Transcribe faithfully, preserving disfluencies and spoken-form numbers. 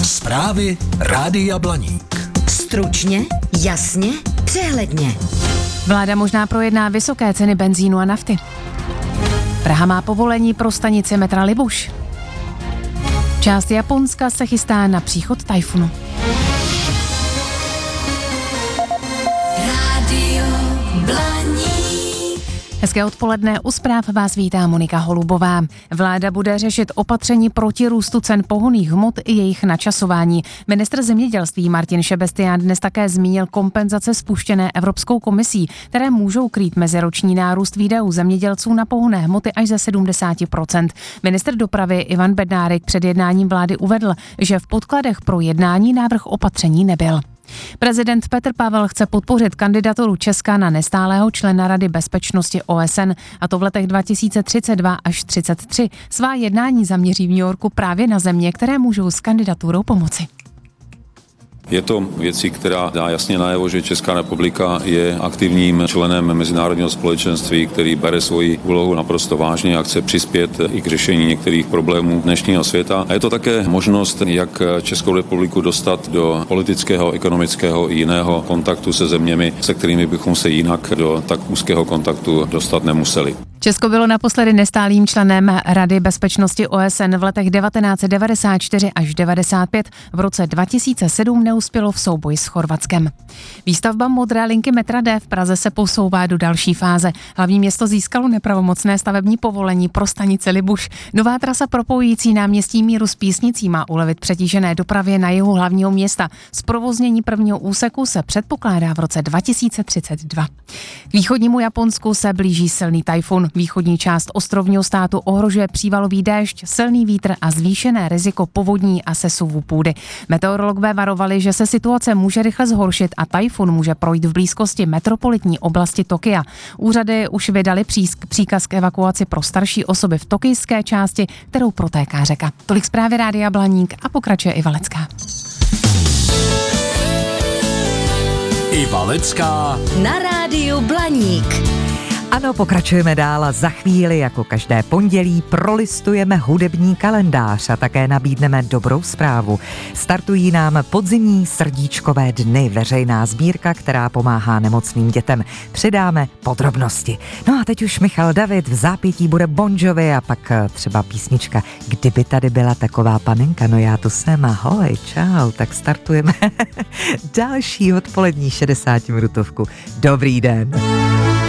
Zprávy Rádia Blaník. Stručně, jasně, přehledně. Vláda možná projedná vysoké ceny benzínu a nafty. Praha má povolení pro stanici metra Libuš. Část Japonska se chystá na příchod tajfunu. Rádio Blaník. Hezké odpoledne, u zpráv vás vítá Monika Holubová. Vláda bude řešit opatření proti růstu cen pohonných hmot i jejich načasování. Ministr zemědělství Martin Šebestián dnes také zmínil kompenzace spuštěné Evropskou komisí, které můžou krýt meziroční nárůst výdajů zemědělců na pohonné hmoty až ze sedmdesát procent. Ministr dopravy Ivan Bednárik před jednáním vlády uvedl, že v podkladech pro jednání návrh opatření nebyl. Prezident Petr Pavel chce podpořit kandidaturu Česka na nestálého člena Rady bezpečnosti O S N, a to v letech dva tisíce třicet dva až třicet tři. Svá jednání zaměří v New Yorku právě na země, které můžou s kandidaturou pomoci. Je to věcí, která dá jasně najevo, že Česká republika je aktivním členem mezinárodního společenství, který bere svoji úlohu naprosto vážně a chce přispět i k řešení některých problémů dnešního světa. A je to také možnost, jak Českou republiku dostat do politického, ekonomického i jiného kontaktu se zeměmi, se kterými bychom se jinak do tak úzkého kontaktu dostat nemuseli. Česko bylo naposledy nestálým členem Rady bezpečnosti O S N v letech devatenáct set devadesát čtyři až devadesát pět. V roce dva tisíce sedm neuspělo v souboji s Chorvatskem. Výstavba modré linky metra D v Praze se posouvá do další fáze. Hlavní město získalo nepravomocné stavební povolení pro stanici Libuš. Nová trasa propojující náměstí Míru s Písnicí má ulevit přetížené dopravě na jihu hlavního města. Zprovoznění prvního úseku se předpokládá v roce dva tisíce třicet dva. K východnímu Japonsku se blíží silný tajfun. Východní část ostrovního státu ohrožuje přívalový déšť, silný vítr a zvýšené riziko povodní a sesuvu půdy. Meteorologové varovali, že se situace může rychle zhoršit a tajfun může projít v blízkosti metropolitní oblasti Tokia. Úřady už vydali příkaz k evakuaci pro starší osoby v tokijské části, kterou protéká řeka. Tolik zprávy Rádia Blaník a pokračuje Iva Lecká. Iva Lecká Na Rádiu Blaník. Ano, pokračujeme dál a za chvíli, jako každé pondělí, prolistujeme hudební kalendář a také nabídneme dobrou zprávu. Startují nám podzimní srdíčkové dny, veřejná sbírka, která pomáhá nemocným dětem. Přidáme podrobnosti. No a teď už Michal David, v zápětí bude Bon Jovi a pak třeba písnička Kdyby tady byla taková panenka, no já tu jsem, ahoj, čau, tak startujeme další odpolední šedesátiminutovku. Dobrý den.